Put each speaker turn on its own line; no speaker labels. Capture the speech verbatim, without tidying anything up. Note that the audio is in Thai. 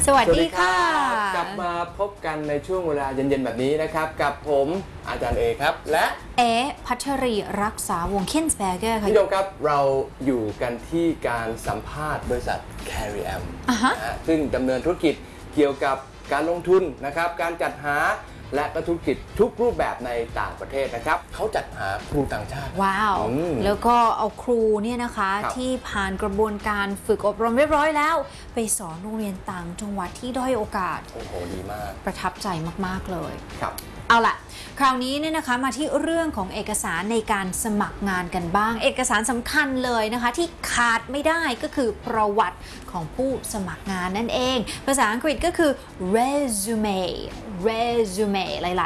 วัสดีค่ะ
กลับมาพบกันในช่วงเวลาเย็นๆแบบนี้นะครับกับผมอาจารย์เอครับและ
เอพัชรีรักษาวงศ์เคนสเบเกอร์ค่ะ
พี่โยครับเราอยู่กันที่การสัมภาษณ์บริษัท Carriam นะฮะซึ่งดำเนินธุรกิจเกี่ยวกับการลงทุนนะครับการจัดหาและก็ธุรกิจทุกรูปแบบในต่างประเทศนะครับเขาจัดหาครูต่างชาติ
ว้าวแล้วก็เอาครูเนี่ยนะคะที่ผ่านกระบวนการฝึกอบรมเรียบร้อยแล้วไปสอนโรงเรียนต่างจังหวัดที่ด้อยโอกาส
โอ้โหดีมาก
ประทับใจมากๆเลย
ครับ
เอาล่ะคราวนี้เนี่ยนะคะมาที่เรื่องของเอกสารในการสมัครงานกันบ้างเอกสารสำคัญเลยนะคะที่ขาดไม่ได้ก็คือประวัติของผู้สมัครงานนั่นเองภาษาอังกฤษก็คือ resume resume หลาย